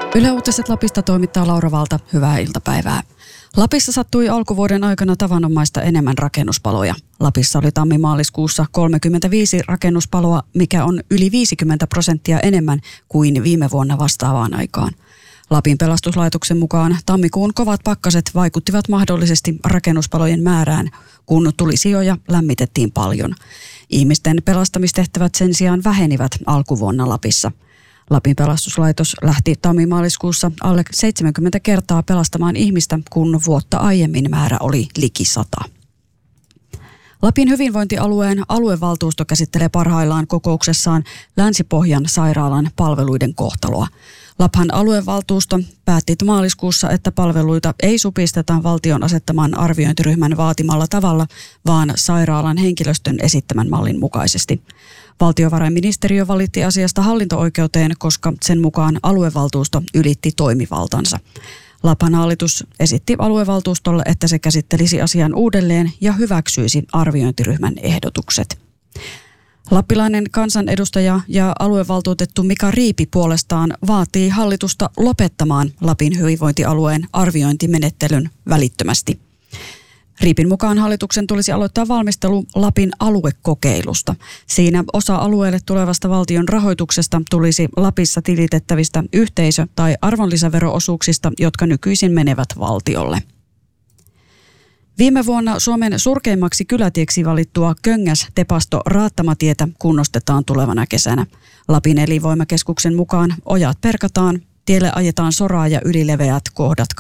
Yle Uutiset Lapista toimittaa Laura Valta. Hyvää iltapäivää. Lapissa sattui alkuvuoden aikana tavanomaista enemmän rakennuspaloja. Lapissa oli tammi-maaliskuussa 35 rakennuspaloa, mikä on yli 50% enemmän kuin viime vuonna vastaavaan aikaan. Lapin pelastuslaitoksen mukaan tammikuun kovat pakkaset vaikuttivat mahdollisesti rakennuspalojen määrään, kun tulisijoja lämmitettiin paljon. Ihmisten pelastamistehtävät sen sijaan vähenivät alkuvuonna Lapissa. Lapin pelastuslaitos lähti tammi-maaliskuussa alle 70 kertaa pelastamaan ihmistä, kun vuotta aiemmin määrä oli liki 100. Lapin hyvinvointialueen aluevaltuusto käsittelee parhaillaan kokouksessaan Länsi-Pohjan sairaalan palveluiden kohtaloa. Laphan aluevaltuusto päätti maaliskuussa, että palveluita ei supisteta valtion asettaman arviointiryhmän vaatimalla tavalla, vaan sairaalan henkilöstön esittämän mallin mukaisesti. Valtiovarainministeriö valitti asiasta hallinto-oikeuteen, koska sen mukaan aluevaltuusto ylitti toimivaltansa. Lapin hallitus esitti aluevaltuustolle, että se käsittelisi asian uudelleen ja hyväksyisi arviointiryhmän ehdotukset. Lappilainen kansanedustaja ja aluevaltuutettu Mika Riipi puolestaan vaatii hallitusta lopettamaan Lapin hyvinvointialueen arviointimenettelyn välittömästi. Riipin mukaan hallituksen tulisi aloittaa valmistelu Lapin aluekokeilusta. Siinä osa alueelle tulevasta valtion rahoituksesta tulisi Lapissa tilitettävistä yhteisö- tai arvonlisäveroosuuksista, jotka nykyisin menevät valtiolle. Viime vuonna Suomen surkeimmaksi kylätieksi valittua Köngäs-Tepasto-Raattamatietä kunnostetaan tulevana kesänä. Lapin elinvoimakeskuksen mukaan ojat perkataan, tielle ajetaan soraa ja ylileveät kohdat